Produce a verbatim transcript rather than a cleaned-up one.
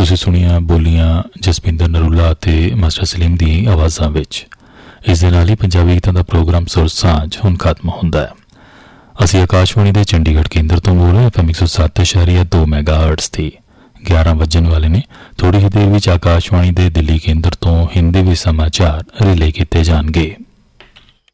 ਤੁਸੀਂ ਸੁਣੀਆਂ ਬੋਲੀਆਂ ਜਸਪਿੰਦਰ ਨਰੂਲਾ ਅਤੇ ਮਾਸਟਰ ਸਲੀਮ ਦੀ ਆਵਾਜ਼ਾਂ ਵਿੱਚ। ਇਸ ਦੇ ਨਾਲ ਹੀ ਪੰਜਾਬੀ ਗੀਤਾਂ ਦਾ ਪ੍ਰੋਗਰਾਮ ਸੁਰ ਸਾਂਝ ਹੁਣ ਖਤਮ ਹੁੰਦਾ ਹੈ। ਅਸੀਂ ਆਕਾਸ਼ਵਾਣੀ ਦੇ ਚੰਡੀਗੜ੍ਹ ਕੇਂਦਰ ਤੋਂ ਬੋਲ ਰਹੇ ਐਫ ਐਮ ਇੱਕ ਸੌ ਸੱਤ ਇਸ਼ਾਰੀਆ ਦੋ ਮੈਗਾ ਹਰਟਜ਼ ਦੀ। ਗਿਆਰਾਂ ਵੱਜਣ ਵਾਲੇ ਨੇ। ਥੋੜ੍ਹੀ ਹੀ ਦੇਰ ਵਿੱਚ ਆਕਾਸ਼ਵਾਣੀ ਦੇ ਦਿੱਲੀ ਕੇਂਦਰ ਤੋਂ ਹਿੰਦੀ ਵਿੱਚ ਸਮਾਚਾਰ ਰਿਲੇ ਕੀਤੇ ਜਾਣਗੇ।